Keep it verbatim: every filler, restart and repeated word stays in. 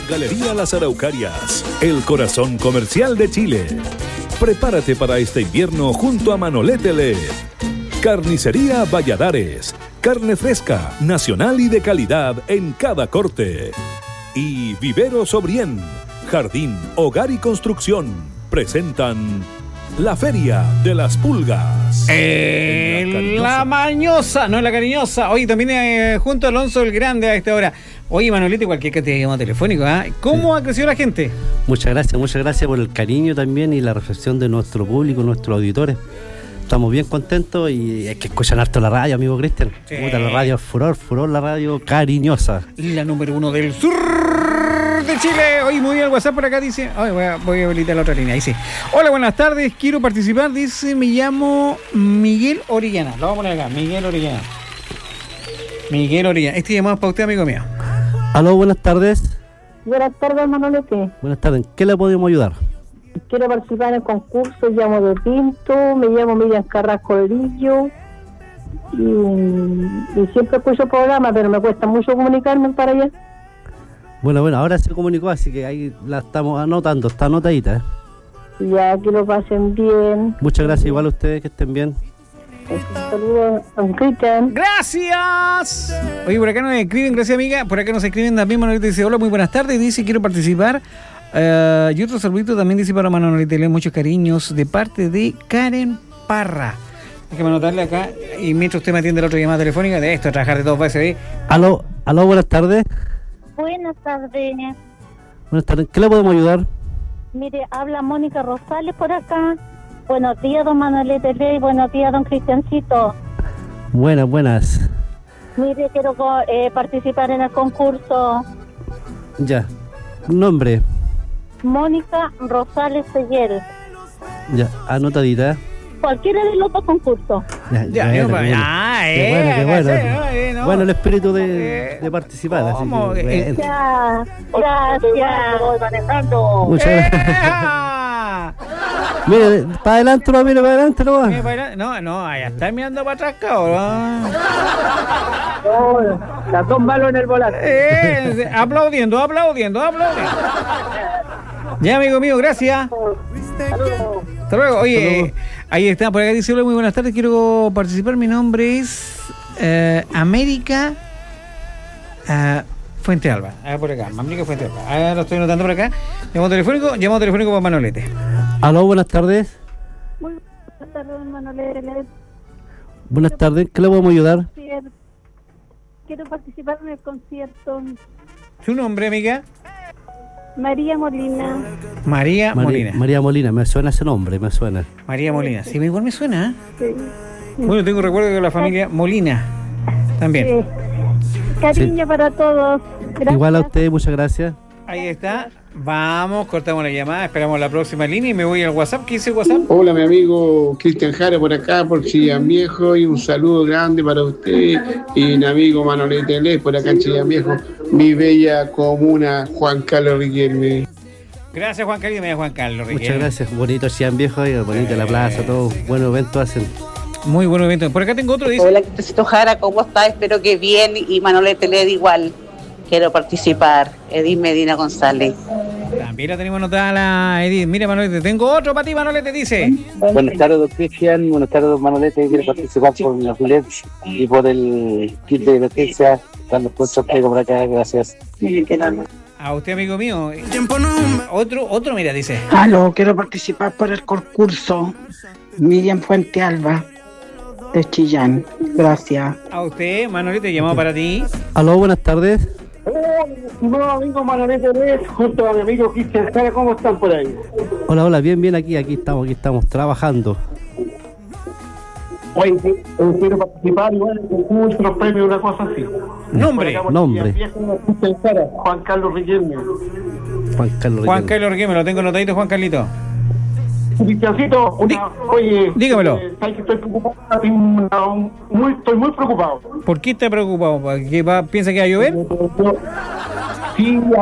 Galería Las Araucarias, el corazón comercial de Chile. Prepárate para este invierno junto a Manolete L E D. Carnicería Valladares, carne fresca, nacional y de calidad en cada corte. Y Viveros Obrien, jardín, hogar y construcción, presentan la Feria de las Pulgas. Eh, la, la mañosa, no la cariñosa. Hoy también eh, junto a Alonso el Grande a esta hora. Oye, Manolete, cualquier cantidad de llamado telefónico, ¿eh? ¿Cómo ha crecido la gente? Muchas gracias, muchas gracias por el cariño también y la reflexión de nuestro público, nuestros auditores. Estamos bien contentos y es que escuchan harto la radio, amigo Cristian. Sí. Puta, la radio furor, furor, la radio cariñosa. La número uno del sur de Chile. Hoy muy bien el WhatsApp por acá dice. Ay, voy, a, voy a habilitar la otra línea. Dice: hola, buenas tardes, quiero participar. Dice, me llamo Miguel Orellana. Lo vamos a poner acá, Miguel Orellana. Miguel Orellana. Este llamado es para usted, amigo mío. Aló, buenas tardes. Buenas tardes, Manolete. Buenas tardes, ¿en qué le podemos ayudar? Quiero participar en el concurso, llamo de Pinto, me llamo Miriam Carrasco Lillo y, y siempre escucho el programa, pero me cuesta mucho comunicarme para allá. Bueno, bueno, ahora se comunicó, así que ahí la estamos anotando, está anotadita, ¿eh? Ya, que lo pasen bien. Muchas gracias, igual a ustedes, que estén bien. Saludos a don Cristian. ¡Gracias! Oye, por acá nos escriben, gracias amiga, por acá nos escriben también. Manolete dice: hola, muy buenas tardes, dice, quiero participar. Uh, y otro saludito también dice para Manolete, le muchos cariños de parte de Karen Parra. Déjame anotarle acá. Y mientras usted me atiende la otra llamada telefónica, de esto, trabajar de dos veces ahí. Aló, aló, buenas tardes. Buenas tardes. Buenas tardes, ¿qué le podemos ayudar? Mire, habla Mónica Rosales por acá. Buenos días, don Manolete Ley. Buenos días, don Cristiancito. Buenas, buenas. Mire, quiero eh, participar en el concurso. Ya, nombre. Mónica Rosales Seguel. Ya, anotadita. Cualquiera de los dos concursos. Ya, Ya, bueno, digo, bueno. ya, Qué eh, bueno, qué bueno. eh, no. Bueno, el espíritu de, Eh, de participar. Así ¿cómo? que, Eh, bueno. Gracias. Gracias. Voy manejando. Muchas gracias. ¡Eh! Mire, para adelante, no, mire, para adelante, no. Mira, para- No, no, allá está mirando para atrás, cabrón. Las dos manos en el volante. Eh, aplaudiendo, aplaudiendo, aplaudiendo. Ya, amigo mío, gracias. Hasta luego. Oye, eh, ahí está, por acá dice: hola, muy buenas tardes, quiero participar. Mi nombre es eh, América eh, Fuente Alba. Ah, por acá, América Fuente Alba. Ah, lo estoy anotando por acá. Llamado telefónico, llamado telefónico para Manolete. Aló, buenas tardes. Muy buenas tardes, don Manolete. Buenas tardes, ¿qué le podemos ayudar? Quiero participar en el concierto. ¿Su nombre, amiga? María Molina. María Mari- Molina. María Molina, me suena ese nombre, me suena. María Molina. Sí, igual me suena, ¿eh? Sí. Bueno, tengo recuerdo de la familia Molina. También. Sí. Cariño para todos. Gracias. Igual a usted, muchas gracias. Ahí está. Vamos, cortamos la llamada, esperamos la próxima línea y me voy al WhatsApp. ¿Qué dice el WhatsApp? Hola, mi amigo Cristian Jara por acá, por Chillán Viejo, y un saludo grande para usted y mi amigo Manolete Lez por acá en Chillán Viejo, mi bella comuna Juan Carlos Riquelme. Gracias, Juan Carlos. Me Juan Carlos Riquelme. Muchas gracias, bonito Chillán Viejo, oiga, bonita la plaza, todo, buenos eventos hacen. Muy buen evento. Por acá tengo otro, dice. Hola, Cristiancito Jara, ¿cómo estás? Espero que bien. Y Manolete Led igual. Quiero participar. Edith Medina González. También la tenemos anotada la Edith. Mira, Manolete, tengo otro para ti, Manolete, dice. Buenas tardes, don Cristian. Buenas tardes, don Manolete. Quiero participar por los L E Ds y por el kit de emergencia. Dando puestos por acá, gracias. A usted, amigo mío. Otro, otro, mira, dice. Aló, quiero participar por el concurso. Miriam Fuente Alba, de Chillán. Gracias. A usted, Manolete, llamado para ti. Aló, buenas tardes. Hola, amigo Manolete Lez, junto a mi amigo Cristian Jara, ¿cómo están por ahí? Hola, hola, bien, bien, aquí, aquí estamos, aquí estamos trabajando. Oye, eh, quiero participar igual en el concurso, los premios, una cosa así. Nombre. Por acá, por Nombre. Chillán Viejo, Cristian Jara, Juan Carlos Riquelme. Juan Carlos Juan Riquelme. Carlos Riquelme, lo tengo anotadito, Juan Carlito. Cristiancito, una- Dí- oye, dígamelo. eh, sabes que estoy preocupado, estoy muy, estoy muy preocupado. ¿Por qué está preocupado? ¿Que va- ¿Piensa que va a llover? Sí,